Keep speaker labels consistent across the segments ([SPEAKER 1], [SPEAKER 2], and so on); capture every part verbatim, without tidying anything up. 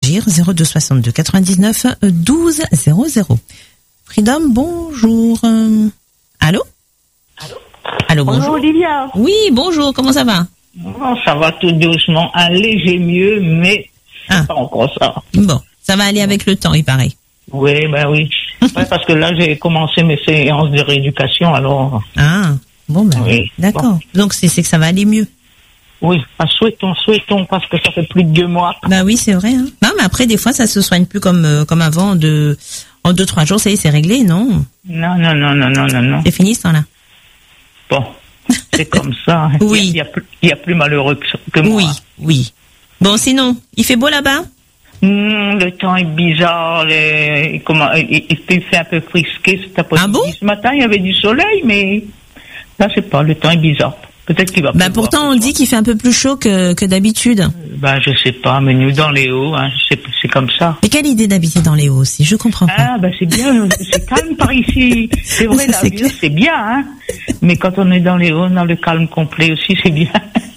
[SPEAKER 1] réagir. zéro deux soixante-deux quatre-vingt-dix-neuf douze zéro zéro. Freedom, bonjour. Allô?
[SPEAKER 2] Allô?
[SPEAKER 1] Allô, bonjour.
[SPEAKER 2] Bonjour Olivia.
[SPEAKER 1] Oui, bonjour, comment ça va?
[SPEAKER 2] Oh, ça va tout doucement, un léger mieux, mais
[SPEAKER 1] ah.
[SPEAKER 2] pas encore ça.
[SPEAKER 1] Bon, ça va aller avec le temps, il paraît.
[SPEAKER 2] Oui, ben oui. Ouais, parce que là, j'ai commencé mes séances de rééducation, alors...
[SPEAKER 1] Ah, bon, ben, oui. D'accord. Bon. Donc, c'est, c'est que ça va aller mieux.
[SPEAKER 2] Oui, ben, souhaitons, souhaitons, parce que ça fait plus de deux mois.
[SPEAKER 1] Bah oui, c'est vrai. Hein. Non, mais après, des fois, ça se soigne plus comme euh, comme avant. De, en deux, trois jours, ça y est, c'est réglé, non?
[SPEAKER 2] Non, non, non, non, non, non, non.
[SPEAKER 1] C'est fini, ce temps-là.
[SPEAKER 2] Bon, c'est comme ça.
[SPEAKER 1] Oui.
[SPEAKER 2] Il y a, plus, il y a plus malheureux que, que moi.
[SPEAKER 1] Oui, oui. Bon, sinon, il fait beau là-bas?
[SPEAKER 2] Mmh, le temps est bizarre. Les, comment, il, il fait un peu frisqué cet après-midi.
[SPEAKER 1] Ah bon?
[SPEAKER 2] Ce matin, il y avait du soleil, mais là, je sais pas, le temps est bizarre. Peut-être qu'il va
[SPEAKER 1] Bah pourtant on dit qu'il fait un peu plus chaud que, que d'habitude.
[SPEAKER 2] Bah je sais pas, mais nous dans les hauts, hein, c'est, c'est comme ça.
[SPEAKER 1] Mais quelle idée d'habiter dans les hauts aussi, je comprends pas.
[SPEAKER 2] Ah bah c'est bien, c'est calme par ici. C'est vrai, ça, la c'est ville c'est bien, hein. Mais quand on est dans les hauts, dans le calme complet aussi, c'est bien.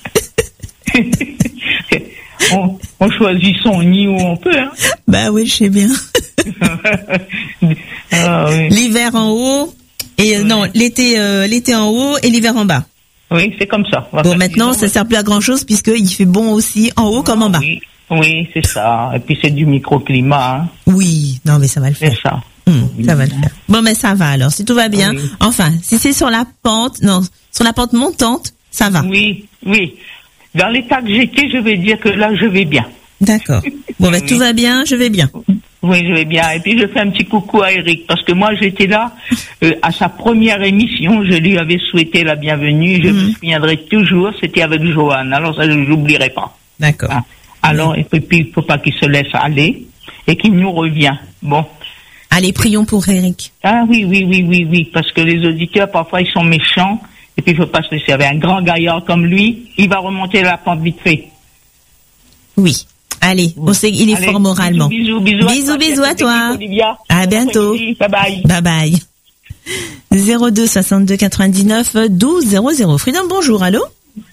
[SPEAKER 2] on, on choisit son nid où on peut, hein.
[SPEAKER 1] Bah oui, je sais bien.
[SPEAKER 2] ah, oui.
[SPEAKER 1] L'hiver en haut et euh, oui. non, l'été euh, l'été en haut et l'hiver en bas.
[SPEAKER 2] Oui, c'est comme ça.
[SPEAKER 1] Bon, maintenant, ça sert plus à grand chose puisqu'il fait bon aussi en haut oh, comme en bas.
[SPEAKER 2] Oui, oui, c'est ça. Et puis c'est du microclimat. Hein.
[SPEAKER 1] Oui, non, mais ça va le faire.
[SPEAKER 2] C'est ça.
[SPEAKER 1] Hum, oui. Ça va le faire. Bon, mais ça va alors. Si tout va bien. Oui. Enfin, si c'est sur la pente, non, sur la pente montante, ça va.
[SPEAKER 2] Oui, oui. Dans l'état que j'étais, je vais dire que là, je vais bien.
[SPEAKER 1] D'accord. Bon, ben, oui. Tout va bien, je vais bien.
[SPEAKER 2] Oui, je vais bien. Et puis, je fais un petit coucou à Eric, parce que moi, j'étais là, euh, à sa première émission, je lui avais souhaité la bienvenue, je mmh. me souviendrai toujours, c'était avec Joanne, alors ça, je n'oublierai pas.
[SPEAKER 1] D'accord.
[SPEAKER 2] Hein. Alors, oui. Et puis, il ne faut pas qu'il se laisse aller, et qu'il nous revient. Bon.
[SPEAKER 1] Allez, prions pour Eric.
[SPEAKER 2] Ah oui, oui, oui, oui, oui, parce que les auditeurs, parfois, ils sont méchants, et puis, il ne faut pas se laisser. Avec un grand gaillard comme lui, il va remonter la pente vite fait.
[SPEAKER 1] Oui. Allez, on sait qu'il est
[SPEAKER 2] Allez,
[SPEAKER 1] fort moralement.
[SPEAKER 2] Bisous, bisous,
[SPEAKER 1] bisous, bisous à toi.
[SPEAKER 2] Olivia.
[SPEAKER 1] À bientôt.
[SPEAKER 2] Bye bye.
[SPEAKER 1] Bye bye. zéro deux soixante-deux quatre-vingt-dix-neuf douze zéro zéro. Freedom, bonjour, allô?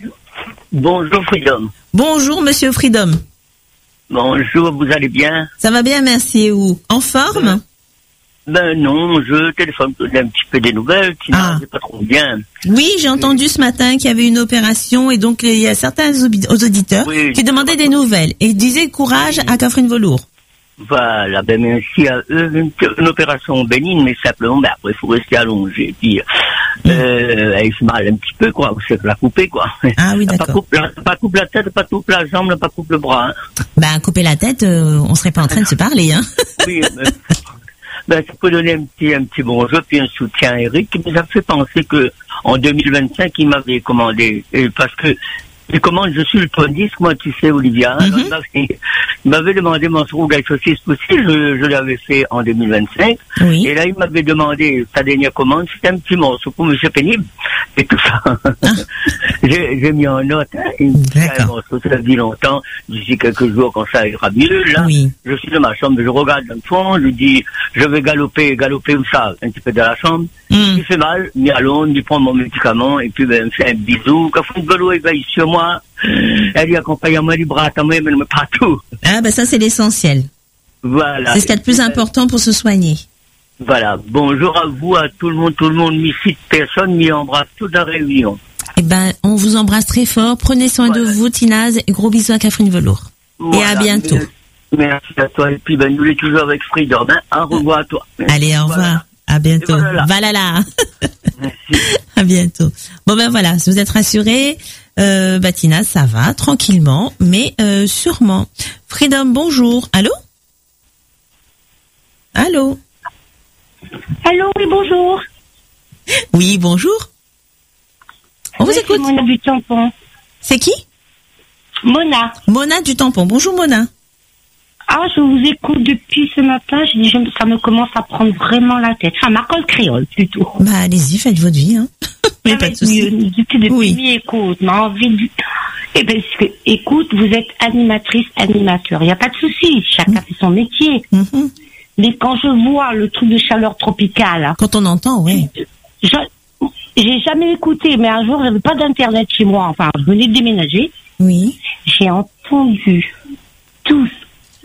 [SPEAKER 3] Bonjour Freedom.
[SPEAKER 1] Bonjour Monsieur Freedom.
[SPEAKER 3] Bonjour, vous allez bien?
[SPEAKER 1] Ça va bien, merci. Et où? En forme?
[SPEAKER 3] Ben, ben non, je téléphone pour donner un petit peu des nouvelles, sinon ah. c'est pas trop bien.
[SPEAKER 1] Oui, j'ai entendu ce matin qu'il y avait une opération et donc il y a certains auditeurs oui, qui demandaient des nouvelles et disaient courage oui. à Catherine Velour.
[SPEAKER 3] Voilà, ben merci à eux, une, une opération bénigne, mais simplement, ben après il faut rester allongé, puis mm. euh, elle se mal un petit peu, quoi, vous savez la couper, quoi.
[SPEAKER 1] Ah oui, d'accord.
[SPEAKER 3] Pas coupe la, pas coupe la tête, pas coupe la jambe, pas coupe le bras. Hein.
[SPEAKER 1] Ben couper la tête, euh, on serait pas en train de se parler, hein.
[SPEAKER 3] Oui, mais, ben, ça peut donner un petit, un petit bonjour, puis un soutien à Eric, mais ça me fait penser que, en deux mille vingt-cinq, il m'avait commandé, et parce que, il commande, je suis le disque, moi, tu sais, Olivia, hein, mm-hmm. il, m'avait, il m'avait demandé mon rouge avec saucisse possible, je, je l'avais fait en deux mille vingt-cinq,
[SPEAKER 1] oui.
[SPEAKER 3] Et là, il m'avait demandé sa dernière commande, c'était un petit morceau pour monsieur pénible, et tout ça. Ah. j'ai, j'ai mis en note, hein, il me dit un morceau, ça dit longtemps, d'ici quelques jours, quand ça ira mieux, là,
[SPEAKER 1] oui.
[SPEAKER 3] je suis dans ma chambre, je regarde dans le fond, je dis, je vais galoper, galoper où ça, un petit peu dans la chambre, mm. il fait mal, ni à Londres, il prend mon médicament, et puis, ben, il me fait un bisou, quand il veut il va ici sur moi, elle dit accompagne-moi du bras à moi, mais pas tout.
[SPEAKER 1] Ah, ben ça, c'est l'essentiel.
[SPEAKER 3] Voilà.
[SPEAKER 1] C'est ce qu'il y a de plus important pour se soigner.
[SPEAKER 3] Voilà. Bonjour à vous, à tout le monde, tout le monde, m'y cite personne, m'y embrasse toute la réunion.
[SPEAKER 1] Eh ben, on vous embrasse très fort. Prenez soin voilà. de vous, Tinaz, et gros bisous à Catherine Velour. Voilà. Et à bientôt.
[SPEAKER 3] Merci à toi, et puis, ben, nous les toujours avec Freedom, hein. Au revoir à toi. Merci.
[SPEAKER 1] Allez, au revoir. Voilà. À bientôt. Voilà. Valala. Merci. À bientôt. Bon, ben voilà, si vous êtes rassurés, Euh, bah Tina, ça va, tranquillement, mais euh, sûrement. Freedom, bonjour. Allô? Allô?
[SPEAKER 4] Allô, oui, bonjour.
[SPEAKER 1] Oui, bonjour. On
[SPEAKER 4] oui,
[SPEAKER 1] vous écoute.
[SPEAKER 4] C'est Mona du Tampon.
[SPEAKER 1] C'est qui?
[SPEAKER 4] Mona.
[SPEAKER 1] Mona du Tampon. Bonjour Mona.
[SPEAKER 4] Ah, je vous écoute depuis ce matin. Je dis, ça me commence à prendre vraiment la tête. Enfin, ma colle créole, plutôt.
[SPEAKER 1] Bah, allez-y, faites votre vie, hein. Mais pas de souci.
[SPEAKER 4] Depuis, depuis
[SPEAKER 1] oui.
[SPEAKER 4] mi-écoute, m'a envie de... Eh ben, écoute, vous êtes animatrice, animateur. Il n'y a pas de souci. Chacun mmh. fait son métier. Mmh. Mais quand je vois le truc de chaleur tropicale.
[SPEAKER 1] Quand on entend, oui.
[SPEAKER 4] Je, j'ai jamais écouté, mais un jour, j'avais pas d'internet chez moi. Enfin, je venais de déménager.
[SPEAKER 1] Oui.
[SPEAKER 4] J'ai entendu tous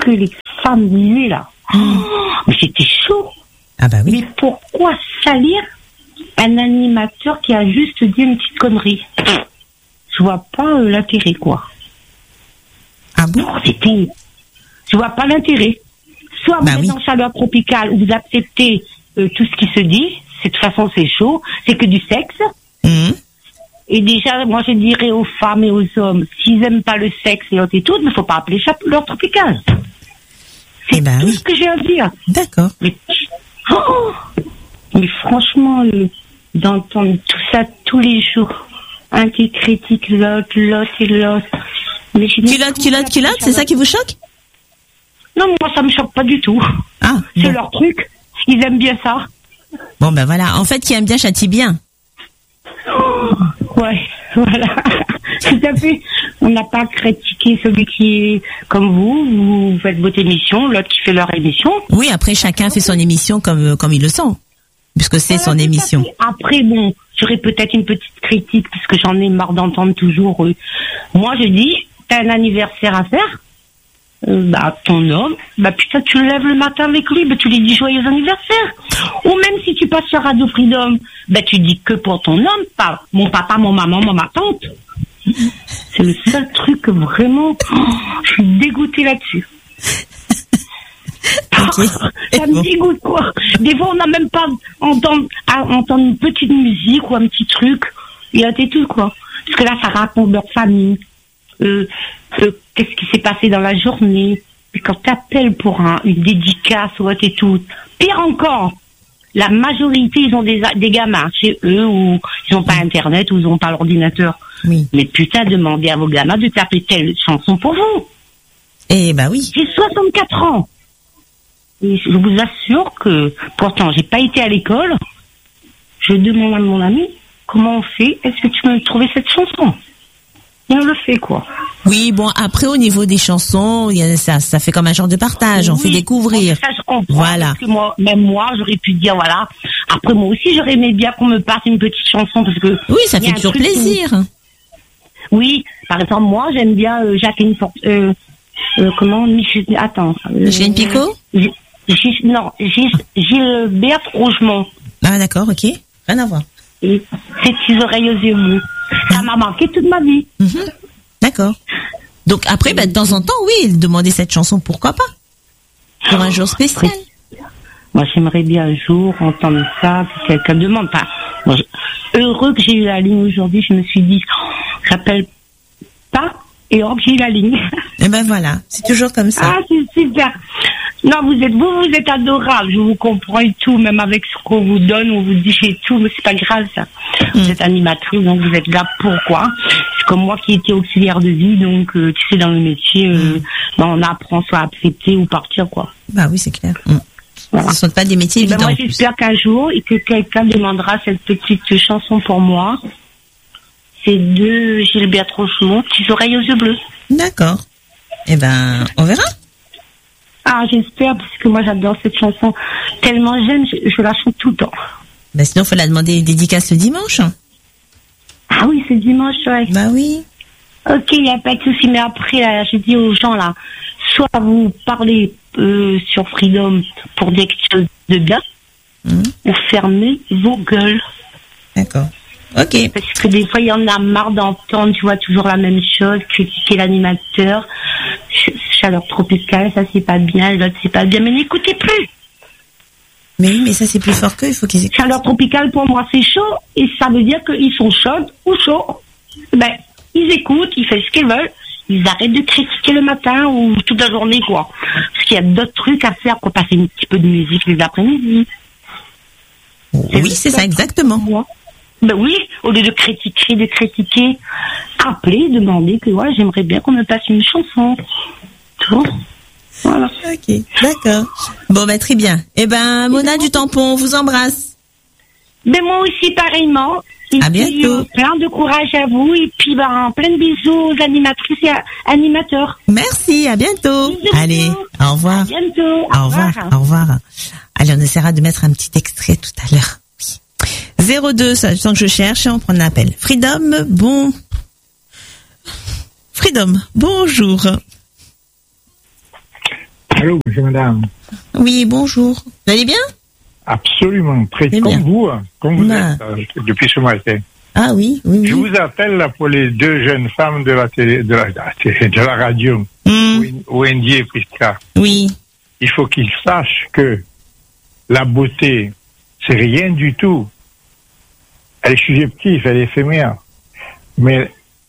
[SPEAKER 4] que les femmes disaient là. Mmh. Oh, mais c'était chaud.
[SPEAKER 1] Ah bah oui.
[SPEAKER 4] Mais pourquoi salir un animateur qui a juste dit une petite connerie? Je vois pas euh, l'intérêt, quoi.
[SPEAKER 1] Ah bon?
[SPEAKER 4] Non, c'était... Je vois pas l'intérêt. Soit vous
[SPEAKER 1] bah
[SPEAKER 4] êtes
[SPEAKER 1] oui.
[SPEAKER 4] en chaleur tropicale, où vous acceptez euh, tout ce qui se dit. De toute façon, c'est chaud. C'est que du sexe.
[SPEAKER 1] Mmh.
[SPEAKER 4] Et déjà, moi, je dirais aux femmes et aux hommes, s'ils aiment pas le sexe et l'autre et tout, il ne faut pas appeler chaleur tropicale. C'est
[SPEAKER 1] eh ben
[SPEAKER 4] tout
[SPEAKER 1] oui.
[SPEAKER 4] ce que j'ai à dire.
[SPEAKER 1] D'accord.
[SPEAKER 4] Mais, oh, mais franchement, euh, d'entendre tout ça tous les jours, un qui critique l'autre, l'autre et l'autre. Mais
[SPEAKER 1] culotte, culotte, culotte, c'est ça qui vous choque?
[SPEAKER 4] Non, moi, ça me choque pas du tout.
[SPEAKER 1] Ah,
[SPEAKER 4] c'est
[SPEAKER 1] bon.
[SPEAKER 4] leur truc. Ils aiment bien ça.
[SPEAKER 1] Bon, ben voilà. En fait, qui aime bien châtie bien.
[SPEAKER 4] Oh, ouais, voilà. Tout à fait. On n'a pas critiqué celui qui est comme vous. Vous faites votre émission, l'autre qui fait leur émission.
[SPEAKER 1] Oui, après, chacun fait son émission comme, comme il le sent. Puisque c'est
[SPEAKER 4] Voilà,
[SPEAKER 1] son émission.
[SPEAKER 4] Après, bon, j'aurais peut-être une petite critique, puisque j'en ai marre d'entendre toujours. Euh, moi, je dis, t'as un anniversaire à faire. Euh, bah, ton homme, bah, putain, tu le lèves le matin avec lui, bah, tu lui dis joyeux anniversaire. Ou même si tu passes sur Radio Freedom, bah, tu dis que pour ton homme, pas mon papa, mon maman, ma tante. C'est le seul truc que vraiment, oh, je suis dégoûtée là-dessus.
[SPEAKER 1] Okay.
[SPEAKER 4] Ça me dégoûte, quoi. Des fois, on n'a même pas entendre, à entendre une petite musique ou un petit truc. Et là, c'est tout, quoi. Parce que là, ça raconte leur famille. Euh, euh, qu'est-ce qui s'est passé dans la journée. Et quand t'appelles pour un, une dédicace ou autre et tout. Pire encore, la majorité, ils ont des, des gamins chez eux où ils n'ont pas Internet ou ils n'ont pas l'ordinateur.
[SPEAKER 1] Oui.
[SPEAKER 4] Mais putain, demandez à vos gamins de taper telle chanson pour vous.
[SPEAKER 1] Eh bah oui.
[SPEAKER 4] J'ai soixante-quatre ans. Et je vous assure que, pourtant, j'ai pas été à l'école. Je demande à mon ami, comment on fait? Est-ce que tu peux me trouver cette chanson? Et on le fait, quoi.
[SPEAKER 1] Oui, bon, après, au niveau des chansons, il y a, ça, ça fait comme un genre de partage, on
[SPEAKER 4] oui,
[SPEAKER 1] fait découvrir.
[SPEAKER 4] Ça, je comprends.
[SPEAKER 1] Voilà.
[SPEAKER 4] Parce que moi, même moi, j'aurais pu dire, voilà. Après, moi aussi, j'aurais aimé bien qu'on me passe une petite chanson, parce que.
[SPEAKER 1] Oui, ça fait toujours plaisir.
[SPEAKER 4] Qui... Oui. Par exemple, moi, j'aime bien, euh, Jacqueline, euh, euh, comment, Michel, attends. Euh,
[SPEAKER 1] Micheline Picot?
[SPEAKER 4] G... G... Non, G... Gilberte Rougemont.
[SPEAKER 1] Ah, d'accord, ok. Rien à voir.
[SPEAKER 4] Et ses petits oreilles aux yeux bleus. Ça m'a marqué toute ma vie.
[SPEAKER 1] Mm-hmm. D'accord. Donc après, bah, de temps en temps, oui, demander cette chanson, pourquoi pas? Pour un jour spécial.
[SPEAKER 4] Moi, j'aimerais bien un jour entendre ça, que quelqu'un demande. Enfin, moi, je... heureux que j'ai eu la ligne aujourd'hui, je me suis dit, oh, j'appelle pas, et hors que j'ai eu la ligne.
[SPEAKER 1] Et ben voilà, c'est toujours comme ça.
[SPEAKER 4] Ah, c'est super. Non, vous êtes, vous, vous êtes adorable, je vous comprends et tout, même avec ce qu'on vous donne, on vous dit et tout, mais c'est pas grave, ça. Mm. Vous êtes animatrice, donc vous êtes là pourquoi? C'est comme moi qui étais auxiliaire de vie, donc, euh, tu sais, dans le métier, euh, mm. ben, on apprend soit à accepter ou partir, quoi.
[SPEAKER 1] Bah oui, c'est clair. Mm. Voilà. Ce ne sont pas des métiers évidents.
[SPEAKER 4] Ben, moi, j'espère qu'un jour, et que quelqu'un demandera cette petite chanson pour moi. C'est de Gilberte Rougemont, Petits oreilles aux yeux bleus.
[SPEAKER 1] D'accord. Eh ben, on verra.
[SPEAKER 4] Ah, j'espère, parce que moi, j'adore cette chanson. Tellement j'aime, je, je la chante tout le temps.
[SPEAKER 1] Ben, sinon, il faut la demander dédicace le dimanche.
[SPEAKER 4] Ah oui, c'est dimanche, ouais.
[SPEAKER 1] Bah oui.
[SPEAKER 4] Ok, il n'y a pas de souci. Mais après, là, je dis aux gens, là, soit vous parlez euh, sur Freedom pour dire quelque chose de bien, mmh. ou fermez vos gueules.
[SPEAKER 1] D'accord. Ok.
[SPEAKER 4] Parce que des fois, il y en a marre d'entendre, tu vois, toujours la même chose, critiquer l'animateur, ch- chaleur tropicale, ça c'est pas bien, l'autre c'est pas bien, mais n'écoutez plus.
[SPEAKER 1] Mais oui, mais ça c'est plus fort qu'eux, il faut qu'ils écoutent.
[SPEAKER 4] Chaleur tropicale, pour moi, c'est chaud, et ça veut dire qu'ils sont chauds ou chauds. Ben, ils écoutent, ils font ce qu'ils veulent, ils arrêtent de critiquer le matin ou toute la journée, quoi. Parce qu'il y a d'autres trucs à faire pour passer un petit peu de musique les après-midi.
[SPEAKER 1] Oui, c'est ça, exactement.
[SPEAKER 4] Moi. Ben oui, au lieu de critiquer, de critiquer, appeler, demander que ouais, j'aimerais bien qu'on me passe une chanson. Tout. Voilà.
[SPEAKER 1] Ok, d'accord. Bon, ben très bien. Eh ben, Mona du Tampon, on vous embrasse.
[SPEAKER 4] Ben moi aussi, pareillement. Et
[SPEAKER 1] à
[SPEAKER 4] puis,
[SPEAKER 1] bientôt.
[SPEAKER 4] Euh, plein de courage à vous et puis ben, plein de bisous aux animatrices et animateurs.
[SPEAKER 1] Merci, à bientôt.
[SPEAKER 4] Bisous.
[SPEAKER 1] Allez, au revoir.
[SPEAKER 4] À bientôt.
[SPEAKER 1] Au revoir. Au revoir. Allez, on essaiera de mettre un petit extrait tout à l'heure. zéro deux, ça, tant que je cherche, on prend un appel. Freedom, bon. Freedom, bonjour.
[SPEAKER 5] Allô, bonjour madame.
[SPEAKER 1] Oui, bonjour. Vous allez bien?
[SPEAKER 5] Absolument, très
[SPEAKER 1] C'est
[SPEAKER 5] comme
[SPEAKER 1] bien.
[SPEAKER 5] vous, hein, comme vous
[SPEAKER 1] Ah.
[SPEAKER 5] êtes, euh, depuis ce matin.
[SPEAKER 1] Ah oui, oui, oui.
[SPEAKER 5] Je vous appelle là pour les deux jeunes femmes de la télé, de la, de la, télé, de la radio,
[SPEAKER 1] Hmm,
[SPEAKER 5] Wendy et Prisca.
[SPEAKER 1] oui.
[SPEAKER 5] Il faut qu'ils sachent que la beauté, c'est rien du tout. Elle est subjective, elle est éphémère. Mais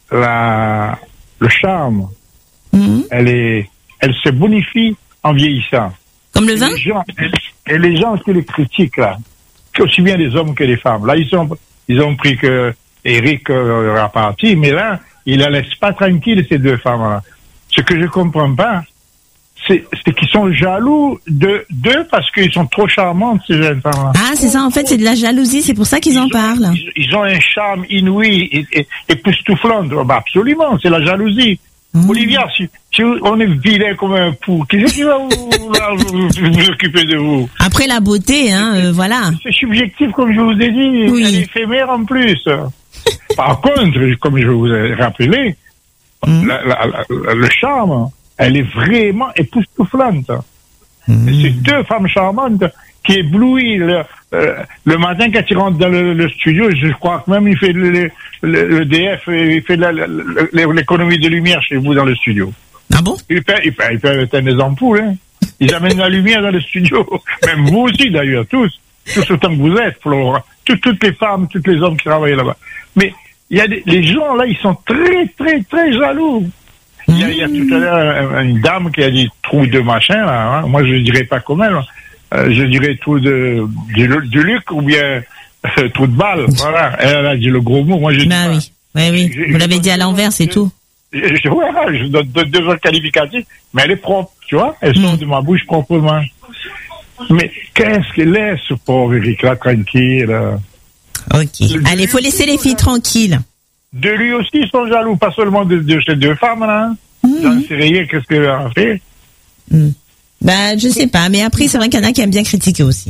[SPEAKER 5] la, le charme,
[SPEAKER 1] Hmm.
[SPEAKER 5] elle est, elle se bonifie en vieillissant.
[SPEAKER 1] Comme le vin?
[SPEAKER 5] Les gens, et les gens qui les critiquent là, aussi bien les hommes que les femmes. Là, ils ont, ils ont pris que Eric euh, aura parti, mais là, il la laisse pas tranquille ces deux femmes-là. Ce que je comprends pas, c'est, c'est qu'ils sont jaloux de d'eux parce qu'ils sont trop charmantes ces jeunes femmes-là.
[SPEAKER 1] Ah, c'est ça, en fait, c'est de la jalousie, c'est pour ça qu'ils en
[SPEAKER 5] Ils ont-
[SPEAKER 1] parlent.
[SPEAKER 5] Ils, ils ont un charme inouï et, et, époustouflant. Bah, absolument, c'est la jalousie.
[SPEAKER 1] Mmh.
[SPEAKER 5] Olivia, si, si on est vilain comme un pou, qui c'est qui va vous, là, vous, vous, vous occuper de vous?
[SPEAKER 1] Après la beauté, hein, euh, voilà.
[SPEAKER 5] C'est subjectif, comme je vous ai dit.
[SPEAKER 1] Oui.
[SPEAKER 5] Elle est éphémère en plus. Par contre, comme je vous ai rappelé,
[SPEAKER 1] Mmh.
[SPEAKER 5] la- la- la- le charme, elle est vraiment époustouflante.
[SPEAKER 1] Mmh.
[SPEAKER 5] C'est deux femmes charmantes qui éblouissent le, euh, le matin quand il rentre dans le, le studio. Je crois que même il fait le, le, le- le D F, il fait la- la- la- l'économie de lumière chez vous dans le studio.
[SPEAKER 1] Ah bon?
[SPEAKER 5] Il peut, il peut, il peut éteindre des ampoules. Hein. Ils amènent la lumière dans le studio. Même vous aussi d'ailleurs, tous. Tous autant que vous êtes, Flora. Tout- toutes les femmes, tous les hommes qui travaillent là-bas. Mais il y a des, les gens là, ils sont très, très, très jaloux. Il y a, il y a tout à l'heure une dame qui a dit trou de machin. Là, hein. Moi, je dirais pas comme elle. Euh, je dirais trou de du, du Luc ou bien euh, trou de balle. Voilà. Elle a dit le gros mot. Moi, je dis
[SPEAKER 1] Bah
[SPEAKER 5] pas.
[SPEAKER 1] oui. Oui, oui.
[SPEAKER 5] Je-
[SPEAKER 1] Vous l'avez dit à l'envers, c'est tout.
[SPEAKER 5] Je, je, ouais, je donne deux, deux autres qualificatifs, mais elle est propre, tu vois. Elles sont
[SPEAKER 1] Mm.
[SPEAKER 5] de ma bouche proprement. Mais qu'est-ce qu'elle laisse, ce pauvre Eric, là, tranquille. là.
[SPEAKER 1] Ok. Allez, faut laisser les filles tranquilles.
[SPEAKER 5] De lui aussi, ils sont jaloux, pas seulement de, de ces deux femmes, là.
[SPEAKER 1] Mmh.
[SPEAKER 5] J'en sais rien, qu'est-ce qu'elle a fait.
[SPEAKER 1] Hmm. Bah, je sais pas, mais après, c'est vrai qu'il y en a qui aiment bien critiquer aussi.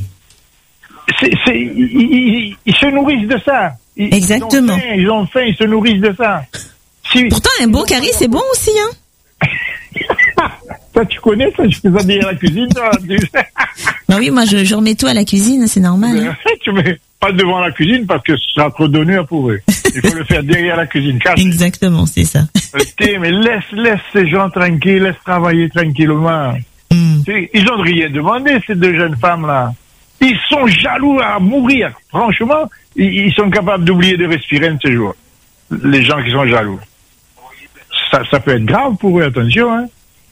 [SPEAKER 5] C'est, c'est, ils, ils, ils se nourrissent de ça. Ils,
[SPEAKER 1] Exactement.
[SPEAKER 5] Ils ont faim, ils ont faim, ils se nourrissent de ça. Si,
[SPEAKER 1] Pourtant, un bon curry, c'est bon aussi, hein.
[SPEAKER 5] toi, tu connais ça, je fais ça derrière la cuisine, toi. Tu,
[SPEAKER 1] Bah oui, moi, je, je remets tout à la cuisine, c'est normal. hein.
[SPEAKER 5] tu mets pas devant la cuisine parce que ça sera trop donné pour eux. Il faut le faire derrière la cuisine, caché.
[SPEAKER 1] Exactement, c'est ça.
[SPEAKER 5] T'es, mais laisse, laisse ces gens tranquilles, laisse travailler tranquillement.
[SPEAKER 1] Hmm.
[SPEAKER 5] C'est- Ils ont rien demandé, ces deux jeunes femmes-là. Ils sont jaloux à mourir. Franchement, ils, ils sont capables d'oublier de respirer un de ces jours. Les gens qui sont jaloux. Ça, ça peut être grave pour eux, attention, hein.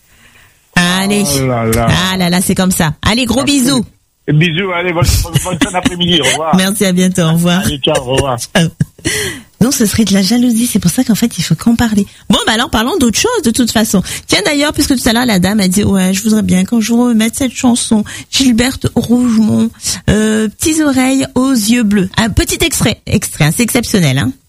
[SPEAKER 1] Allez.
[SPEAKER 5] Oh là là.
[SPEAKER 1] Ah là là, c'est comme ça. Allez, gros bisous.
[SPEAKER 5] Et bisous, allez, bonne, bonne, bonne fin d'après-midi, au revoir.
[SPEAKER 1] Merci, à bientôt, au revoir.
[SPEAKER 5] Allez, ciao, au revoir.
[SPEAKER 1] Ciao. Non, ce serait de la jalousie. C'est pour ça qu'en fait, il faut qu'en parler. Bon, bah alors, parlons d'autre chose, de toute façon. Tiens, d'ailleurs, puisque tout à l'heure, la dame a dit, ouais, je voudrais bien qu'on je remette cette chanson. Gilberte Rougemont, euh, Petites oreilles aux yeux bleus. Un petit extrait, extrait, hein, c'est exceptionnel, hein.